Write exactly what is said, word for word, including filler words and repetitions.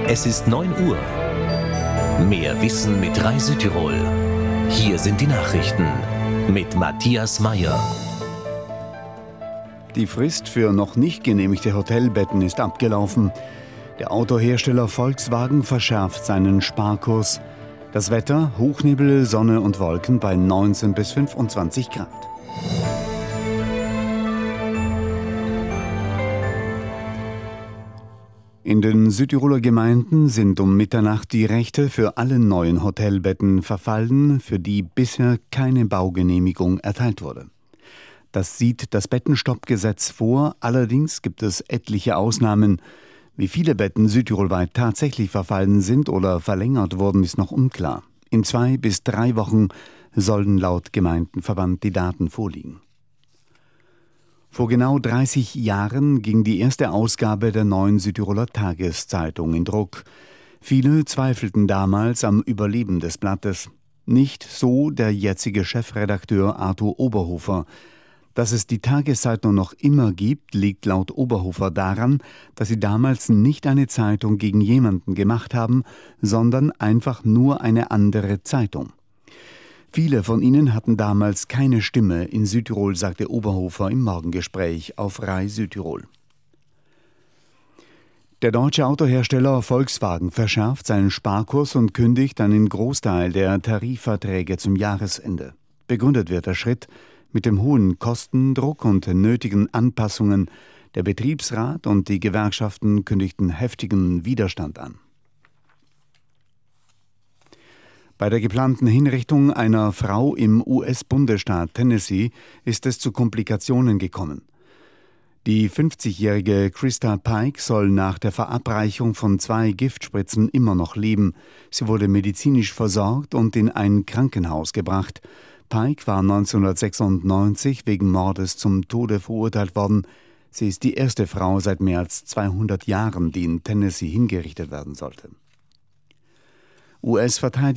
Es ist neun Uhr. Mehr Wissen mit drei Südtirol. Hier sind die Nachrichten mit Matthias Meyer. Die Frist für noch nicht genehmigte Hotelbetten ist abgelaufen. Der Autohersteller Volkswagen verschärft seinen Sparkurs. Das Wetter: Hochnebel, Sonne und Wolken bei neunzehn bis fünfundzwanzig Grad. In den Südtiroler Gemeinden sind um Mitternacht die Rechte für alle neuen Hotelbetten verfallen, für die bisher keine Baugenehmigung erteilt wurde. Das sieht das Bettenstoppgesetz vor, allerdings gibt es etliche Ausnahmen. Wie viele Betten südtirolweit tatsächlich verfallen sind oder verlängert wurden, ist noch unklar. In zwei bis drei Wochen sollen laut Gemeindenverband die Daten vorliegen. Vor genau dreißig Jahren ging die erste Ausgabe der neuen Südtiroler Tageszeitung in Druck. Viele zweifelten damals am Überleben des Blattes. Nicht so der jetzige Chefredakteur Arthur Oberhofer. Dass es die Tageszeitung noch immer gibt, liegt laut Oberhofer daran, dass sie damals nicht eine Zeitung gegen jemanden gemacht haben, sondern einfach nur eine andere Zeitung. Viele von ihnen hatten damals keine Stimme in Südtirol, sagte Oberhofer im Morgengespräch auf Rai Südtirol. Der deutsche Autohersteller Volkswagen verschärft seinen Sparkurs und kündigt einen Großteil der Tarifverträge zum Jahresende. Begründet wird der Schritt mit dem hohen Kostendruck und nötigen Anpassungen. Der Betriebsrat und die Gewerkschaften kündigten heftigen Widerstand an. Bei der geplanten Hinrichtung einer Frau im U S-Bundesstaat Tennessee ist es zu Komplikationen gekommen. Die fünfzigjährige Krista Pike soll nach der Verabreichung von zwei Giftspritzen immer noch leben. Sie wurde medizinisch versorgt und in ein Krankenhaus gebracht. Pike war neunzehnhundertsechsundneunzig wegen Mordes zum Tode verurteilt worden. Sie ist die erste Frau seit mehr als zweihundert Jahren, die in Tennessee hingerichtet werden sollte. U S-Verteidiger